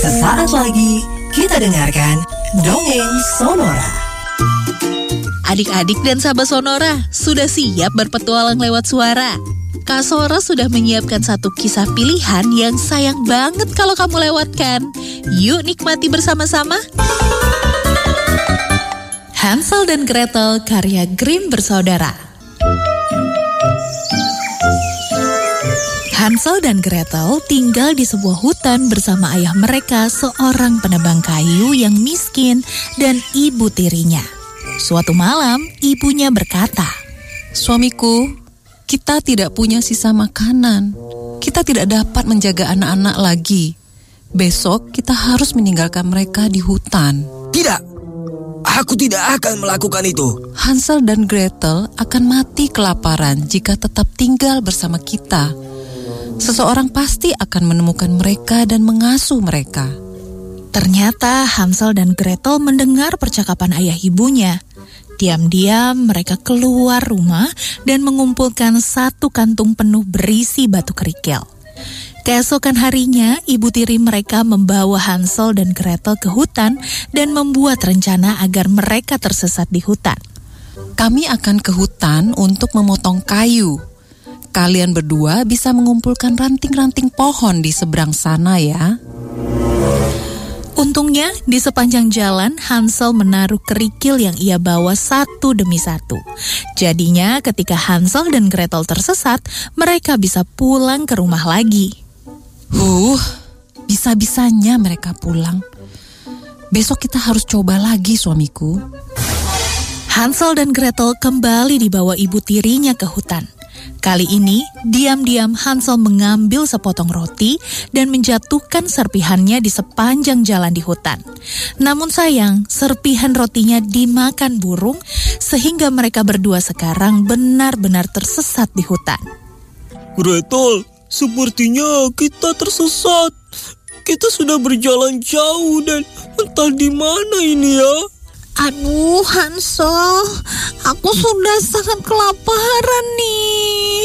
Sesaat lagi kita dengarkan Dongeng Sonora. Adik-adik dan sahabat Sonora, sudah siap berpetualang lewat suara? Kak Sora sudah menyiapkan satu kisah pilihan yang sayang banget kalau kamu lewatkan. Yuk nikmati bersama-sama. Hansel dan Gretel karya Grimm bersaudara. Hansel dan Gretel tinggal di sebuah hutan bersama ayah mereka, seorang penebang kayu yang miskin, dan ibu tirinya. Suatu malam, ibunya berkata, "Suamiku, kita tidak punya sisa makanan. Kita tidak dapat menjaga anak-anak lagi. Besok kita harus meninggalkan mereka di hutan." "Tidak, aku tidak akan melakukan itu." "Hansel dan Gretel akan mati kelaparan jika tetap tinggal bersama kita. Seseorang pasti akan menemukan mereka dan mengasuh mereka." Ternyata Hansel dan Gretel mendengar percakapan ayah ibunya. Diam-diam mereka keluar rumah dan mengumpulkan satu kantung penuh berisi batu kerikil. Keesokan harinya, ibu tiri mereka membawa Hansel dan Gretel ke hutan dan membuat rencana agar mereka tersesat di hutan. "Kami akan ke hutan untuk memotong kayu. Kalian berdua bisa mengumpulkan ranting-ranting pohon di seberang sana ya." Untungnya, di sepanjang jalan, Hansel menaruh kerikil yang ia bawa satu demi satu. Jadinya, ketika Hansel dan Gretel tersesat, mereka bisa pulang ke rumah lagi. Bisa-bisanya mereka pulang. Besok kita harus coba lagi, suamiku." Hansel dan Gretel kembali dibawa ibu tirinya ke hutan. Kali ini, diam-diam Hansel mengambil sepotong roti dan menjatuhkan serpihannya di sepanjang jalan di hutan. Namun sayang, serpihan rotinya dimakan burung sehingga mereka berdua sekarang benar-benar tersesat di hutan. "Gretel, sepertinya kita tersesat. Kita sudah berjalan jauh dan entah di mana ini ya." Aduh Hansel, aku sudah sangat kelaparan nih.